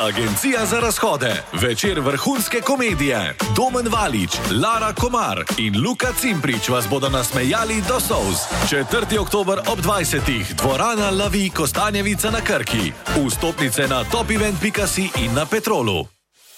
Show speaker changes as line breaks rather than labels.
Agencija za razhode, večer vrhunske komedije. Domen Valič, Lara Komar in Luka Cimprič vas bodo nasmejali do solz. 4. oktober ob 20. dvorana Lavi Kostanjevica na Krki. Vstopnice na topevent.si in na Petrolu.